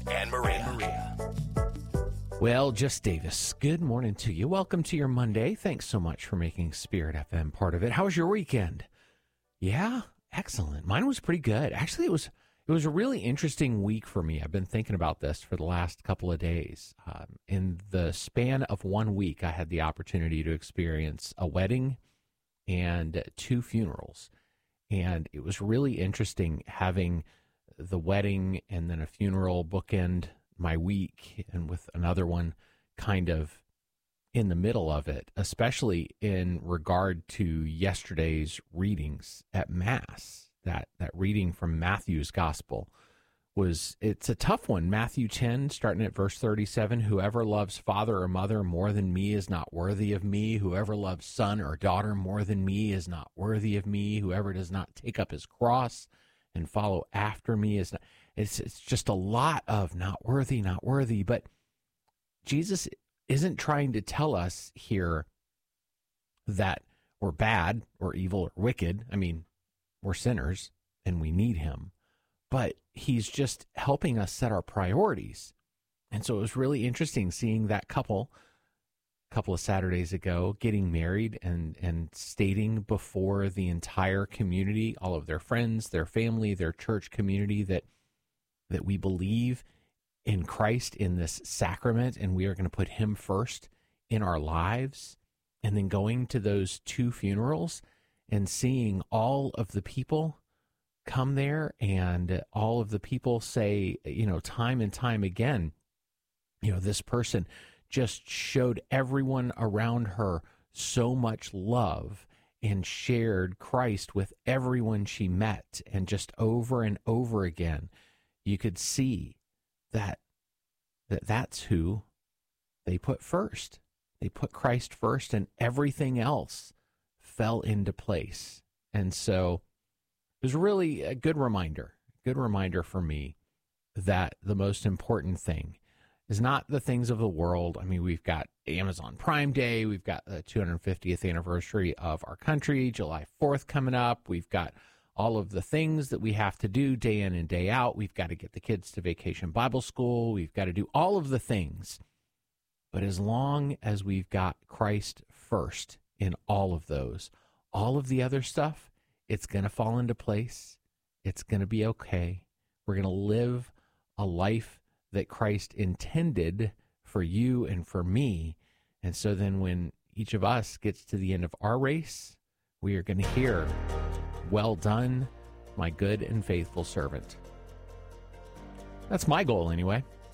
and Maria. Well, Just Davis, good morning to you. Welcome to your Monday. Thanks so much for making Spirit FM part of it. How was your weekend? Yeah, excellent. Mine was pretty good. Actually, it was a really interesting week for me. I've been thinking about this for the last couple of days. In the span of 1 week, I had the opportunity to experience a wedding and 2 funerals. And it was really interesting having the wedding and then a funeral bookend my week, and with another one kind of in the middle of it, especially in regard to yesterday's readings at Mass. That reading from Matthew's Gospel it's a tough one. Matthew 10, starting at verse 37, whoever loves father or mother more than me is not worthy of me. Whoever loves son or daughter more than me is not worthy of me. Whoever does not take up his cross and follow after me is not. It's just a lot of not worthy. But Jesus isn't trying to tell us here that we're bad or evil or wicked. I mean, we're sinners and we need him. But he's just helping us set our priorities. And so it was really interesting seeing that couple a couple of Saturdays ago getting married and stating before the entire community, all of their friends, their family, their church community, that we believe in Christ, in this sacrament, and we are going to put him first in our lives. And then going to those 2 funerals and seeing all of the people come there, and all of the people say, time and time again, this person just showed everyone around her so much love and shared Christ with everyone she met. And just over and over again, you could see that's who they put first. They put Christ first, and everything else fell into place. And so it was really a good reminder for me that the most important thing is not the things of the world. I mean, we've got Amazon Prime Day. We've got the 250th anniversary of our country, July 4th coming up. We've got all of the things that we have to do day in and day out. We've got to get the kids to Vacation Bible School. We've got to do all of the things. But as long as we've got Christ first in all of those, all of the other stuff, it's going to fall into place. It's going to be okay. We're going to live a life that Christ intended for you and for me. And so then when each of us gets to the end of our race, we are going to hear, "Well done, my good and faithful servant." That's my goal anyway.